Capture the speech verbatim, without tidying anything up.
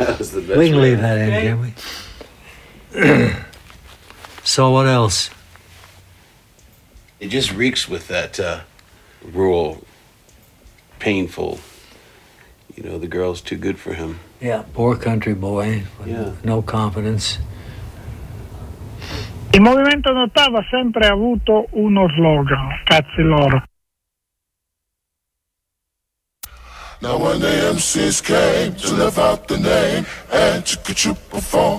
That was the best We can way. leave that in, Okay. can we? So what else? It just reeks with that uh, rural, painful. You know, the girl's too good for him. Yeah, poor country boy. With Yeah. No confidence. Il movimento d'ottava ha sempre avuto uno slogan, cazzi loro. Now when the M Cs came to live out the name and to perform